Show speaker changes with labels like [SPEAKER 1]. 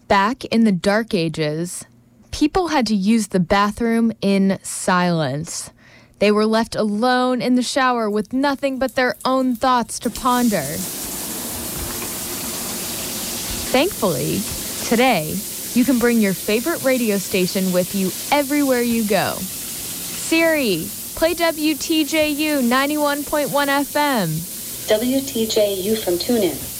[SPEAKER 1] Back in the Dark Ages, people had to use the bathroom in silence. They were left alone in the shower with nothing but their own thoughts to ponder. Thankfully, today, you can bring your favorite radio station with you everywhere you go. Siri, play WTJU 91.1 FM.
[SPEAKER 2] WTJU from TuneIn.